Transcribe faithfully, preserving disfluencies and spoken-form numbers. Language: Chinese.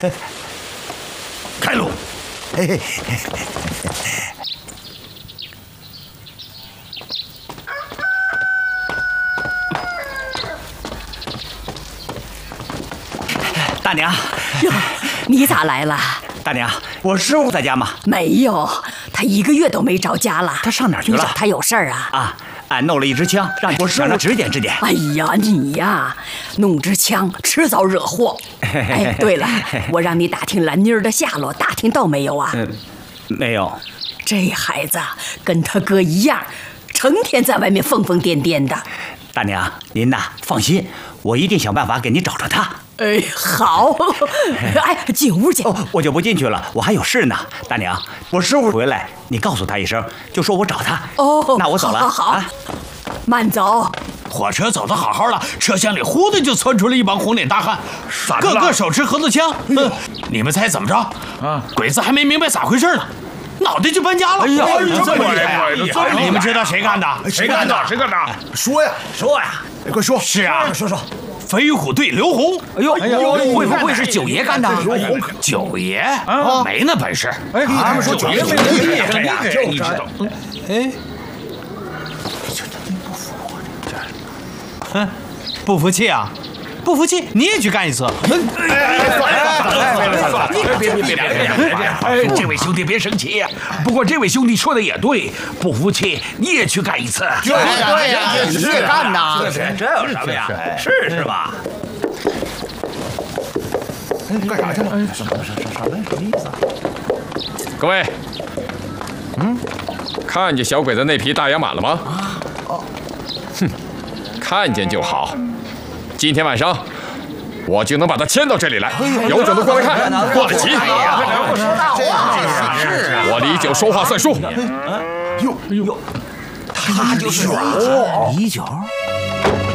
开路！嘿嘿。大娘， 哟，你咋来了？ 大娘，我师傅在家吗？ 没有，他一个月都没着家了。 他上哪儿去了？ 你找他有事儿啊？ 啊，俺弄了一支枪，让我师傅指点指点。 哎呀，你呀，弄支枪迟早惹祸。哎，对了，我让你打听兰妮儿的下落，打听到没有啊？ 嗯，没有。 这孩子跟他哥一样，成天在外面疯疯癫癫的。 大娘，您呐放心，我一定想办法给你找着他。 哎，好，哎，进屋去。 哦，我就不进去了，我还有事呢。大娘，我师傅回来，你告诉他一声，就说我找他。 哦， 那我走了。 好，好， 啊、 慢走。 火车走得好好的，车厢里忽的就窜出了一帮红脸大汉，个个手持合作枪。嗯，你们猜怎么着？啊，鬼子还没明白咋回事呢，脑袋就搬家了。 哎呀， 这么厉害啊！你们知道谁干的？ 谁干的？谁干的？说呀， 说呀， 快说！ 是啊， 说说。 飞虎队刘洪。 哎呦，会不会是九爷干的？ 九爷没那本事。 哎，他们说九爷没那厉害呀， 你知道？哎，嗯，不服气啊？不服气，你也去干一次。 哎，算了算了， 别别别别别别！哎，这位兄弟别生气呀。不过这位兄弟说的也对，不服气你也去干一次。 对呀， 你也干呐？这有什么呀？试试吧。 干啥去了？ 什么什么什么什么意思啊？ 各位，嗯，看见小鬼子那匹大洋马了吗？ 哦， 哼，看见就好。今天晚上我就能把他牵到这里来，有种的过来看，过来骑。我李九说话算数。 哟哟，他就是李九。 李九。